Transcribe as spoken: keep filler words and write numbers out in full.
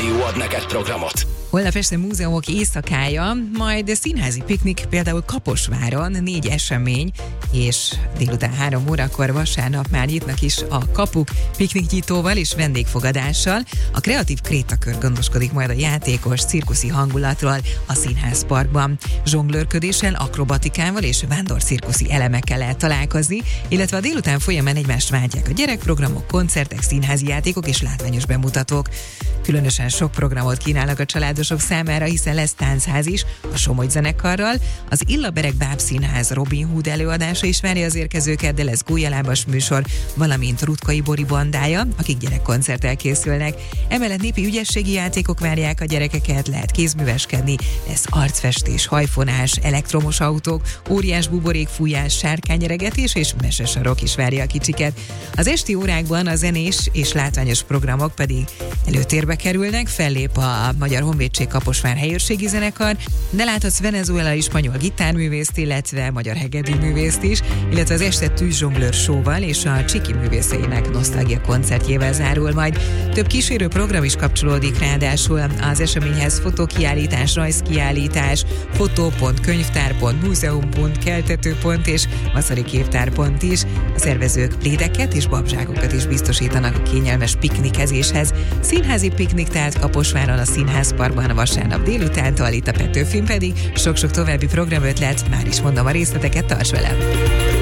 Rádió ad neked programot. Holnap este múzeumok éjszakája, majd színházi piknik, például Kaposváron, négy esemény, és délután három órakor vasárnap már nyitnak is a kapuk pikniknyitóval és vendégfogadással. A Kreatív Krétakör gondoskodik majd a játékos cirkuszi hangulatról a Színházparkban. Zsonglőrködéssel, akrobatikával és vándorcirkuszi elemekkel lehet találkozni, illetve a délután folyamán egymást váltják a gyerekprogramok, koncertek, színházi játékok és látványos bemutatók. Különösen sok programot kínálnak a családosok számára, hiszen lesz táncház is a Somogy zenekarral, az Illabereg Bábszínház Robin Hood előadása is várja az érkezőket, de lesz gólyalábas műsor, valamint Rutkai Bori bandája, akik gyerekkoncerttel készülnek. Emellett népi ügyességi játékok várják a gyerekeket, lehet kézműveskedni, lesz arcfestés, hajfonás, elektromos autók, óriás buborékfújás, sárkányeregetés és mesesarok is várja a kicsiket. Az esti órákban a zenés és látványos programok pedig előtérbe kerülnek, fellép a Magyar Honvédség Kaposvár helyőrségi zenekar, de láthatsz venezuelai spanyol gitárművészt, illetve magyar hegedűművészt is, illetve az este tűzzsonglőr showval és a Csiki művészeinek nosztalgia koncertjével zárul majd. Több kísérő program is kapcsolódik, ráadásul az eseményhez fotókiállítás, rajzkiállítás, fotó pont könyvtár pont múzeum pont keltető pont és vaszari képtár pont is. A szervezők plédeket és babzsákokat is biztosítanak a kényelmes piknikezéshez. Színházi piknik tehát Kaposváron a Színházparkban vasárnap délutántól, itt a Petőfin pedig sok-sok további programötlet, már is mondom a részleteket, tarts velem!